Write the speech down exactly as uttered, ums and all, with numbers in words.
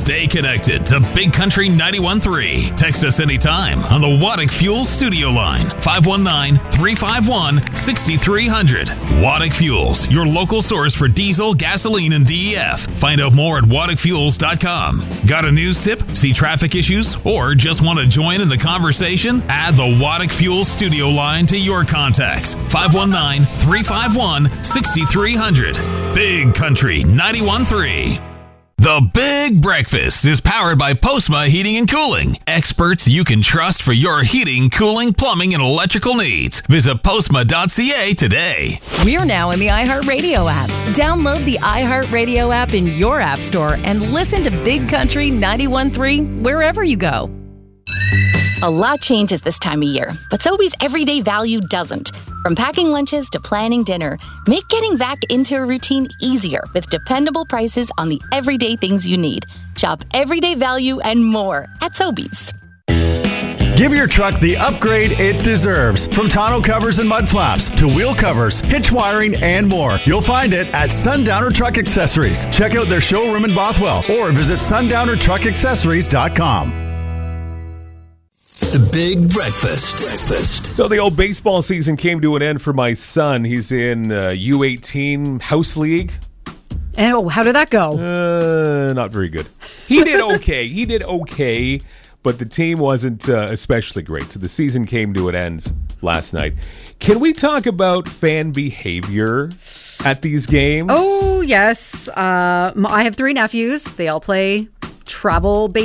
Stay connected to Big Country ninety-one point three. Text us anytime on the Waddick Fuels studio line, five one nine, three five one, six three zero zero. Waddick Fuels, your local source for diesel, gasoline, and D E F. Find out more at waddick fuels dot com. Got a news tip, see traffic issues, or just want to join in the conversation? Add the Waddick Fuels studio line to your contacts, five one nine, three five one, six three zero zero. Big Country ninety-one point three. The Big Breakfast is powered by Postma Heating and Cooling. Experts you can trust for your heating, cooling, plumbing, and electrical needs. Visit postma dot c a today. We're now in the iHeartRadio app. Download the iHeartRadio app in your app store and listen to Big Country ninety-one point three wherever you go. A lot changes this time of year, but Sobeys Everyday Value doesn't. From packing lunches to planning dinner, make getting back into a routine easier with dependable prices on the everyday things you need. Shop Everyday Value and more at Sobeys. Give your truck the upgrade it deserves. From tonneau covers and mud flaps to wheel covers, hitch wiring, and more. You'll find it at Sundowner Truck Accessories. Check out their showroom in Bothwell or visit sundowner truck accessories dot com. The Big Breakfast. Breakfast. So the old baseball season came to an end for my son. He's in uh, U eighteen House League. And oh, how did that go? Uh, not very good. He did okay. he did okay, but the team wasn't uh, especially great. So the season came to an end last night. Can we talk about fan behavior at these games? Oh, yes. Uh, I have three nephews. They all play travel baseball.